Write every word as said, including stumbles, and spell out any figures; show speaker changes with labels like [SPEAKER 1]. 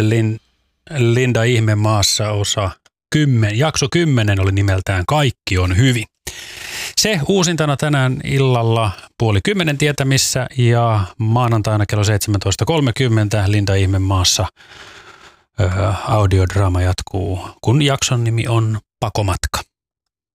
[SPEAKER 1] Lin, Linda Ihmemaassa osa kymmenen, jakso kymmenen oli nimeltään Kaikki on hyvin. Se uusintana tänään illalla puoli kymmenen tietämissä ja maanantaina kello seitsemäntoista kolmekymmentä Linda Ihmemaassa audiodraama jatkuu, kun jakson nimi on Pakomatka.